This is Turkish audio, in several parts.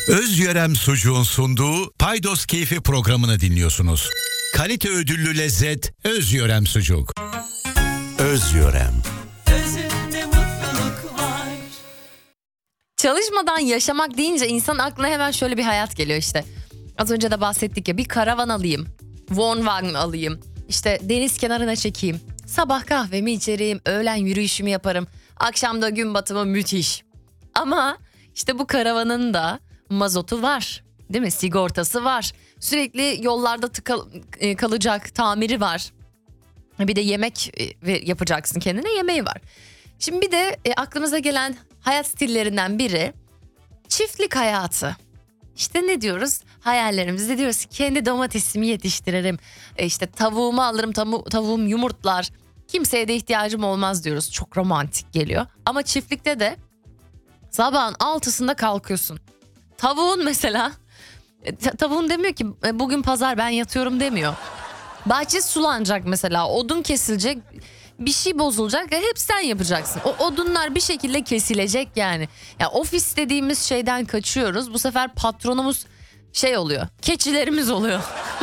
Özyörem Sucuğun sunduğu Paydos Keyfi programını dinliyorsunuz. Kalite ödüllü lezzet Özyörem Sucuk. Özyörem. Özünde mutluluk var. Çalışmadan yaşamak deyince insan aklına hemen şöyle bir hayat geliyor işte. Az önce de bahsettik ya, bir karavan alayım, Wohnwagen alayım, işte deniz kenarına çekeyim, sabah kahvemi içerim, öğlen yürüyüşümü yaparım, akşam da gün batımı müthiş. Ama işte bu karavanın da mazotu var, değil mi? Sigortası var, sürekli yollarda kalacak, tamiri var. Bir de yemek yapacaksın kendine, yemeği var. Şimdi bir de aklımıza gelen hayat stillerinden biri çiftlik hayatı. İşte ne diyoruz? Hayallerimizde diyoruz ki kendi domatesimi yetiştiririm. İşte tavuğumu alırım, tavuğum yumurtlar. Kimseye de ihtiyacım olmaz diyoruz. Çok romantik geliyor. Ama çiftlikte de sabahın 6'sında kalkıyorsun. Tavuğun mesela, tavuğun demiyor ki bugün pazar ben yatıyorum demiyor. Bahçe sulanacak mesela, odun kesilecek, bir şey bozulacak ve hep sen yapacaksın. O odunlar bir şekilde kesilecek yani. Ya ofis dediğimiz şeyden kaçıyoruz. Bu sefer patronumuz oluyor. Keçilerimiz oluyor.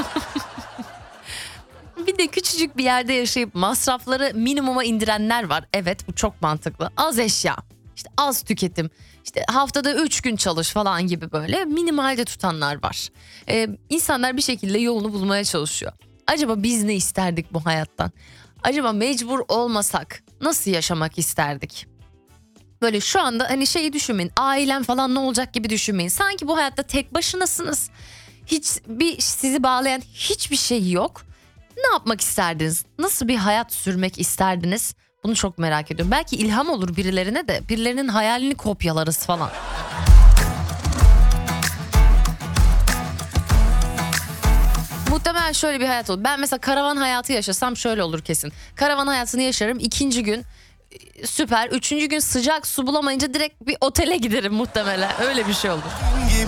Bir de küçücük bir yerde yaşayıp masrafları minimuma indirenler var. Evet, bu çok mantıklı. Az eşya, işte az tüketim, işte haftada 3 gün çalış falan gibi böyle minimalde tutanlar var. İnsanlar bir şekilde yolunu bulmaya çalışıyor. Acaba biz ne isterdik bu hayattan? Acaba mecbur olmasak nasıl yaşamak isterdik? Böyle şu anda hani şeyi düşünmeyin, ailem falan ne olacak gibi düşünmeyin. Sanki bu hayatta tek başınasınız. Sizi bağlayan hiçbir şey yok. Ne yapmak isterdiniz? Nasıl bir hayat sürmek isterdiniz? Bunu çok merak ediyorum. Belki ilham olur birilerine de, birilerinin hayalini kopyalarız falan. Muhtemelen şöyle bir hayat olur. Ben mesela karavan hayatı yaşasam şöyle olur kesin. Karavan hayatını yaşarım. 2. gün süper. 3. gün sıcak su bulamayınca direkt bir otele giderim muhtemelen. Öyle bir şey olur.